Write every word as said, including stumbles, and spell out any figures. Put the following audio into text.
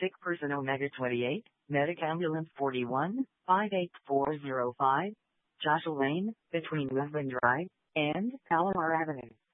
sick person Omega twenty-eight, Medic Ambulance forty-one, five eight four zero five, Joshua Lane, between Lisbon Drive and Palomar Avenue.